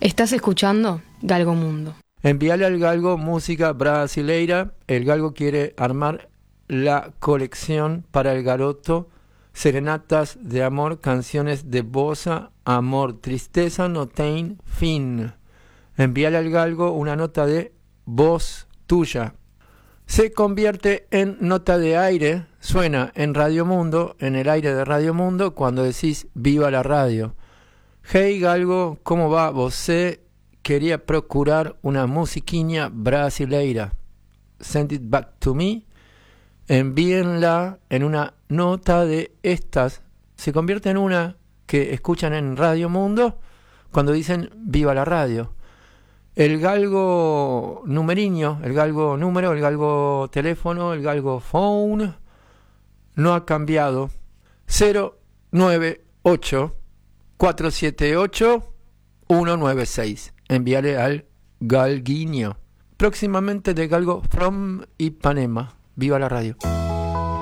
Estás escuchando Galgo Mundo. Envíale al Galgo música brasileira. El Galgo quiere armar la colección para el garoto. Serenatas de amor, canciones de bossa, amor, tristeza no tem fin. Envíale al Galgo una nota de voz tuya. Se convierte en nota de aire, suena en Radio Mundo, en el aire de Radio Mundo, cuando decís viva la radio. Hey Galgo, ¿cómo va? Você quería procurar una musiquinha brasileira. Send it back to me. Envíenla en una nota de estas. Se convierte en una que escuchan en Radio Mundo cuando dicen viva la radio. El Galgo numeriño, el Galgo número, el Galgo teléfono, el Galgo phone no ha cambiado. 098 478 196. Envíale al Galguinho. Próximamente de Galgo from Ipanema. Viva la radio.